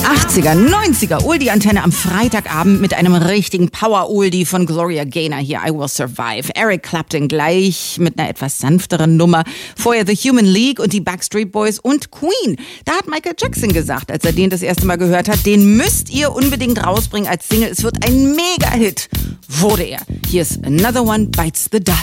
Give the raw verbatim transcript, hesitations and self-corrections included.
achtziger, neunziger Oldie-Antenne am Freitagabend mit einem richtigen Power-Oldie von Gloria Gaynor hier, I Will Survive. Eric Clapton gleich mit einer etwas sanfteren Nummer. Vorher The Human League und die Backstreet Boys und Queen. Da hat Michael Jackson gesagt, als er den das erste Mal gehört hat, den müsst ihr unbedingt rausbringen als Single. Es wird ein Mega-Hit. Wurde er. Hier ist Another One Bites the Dust.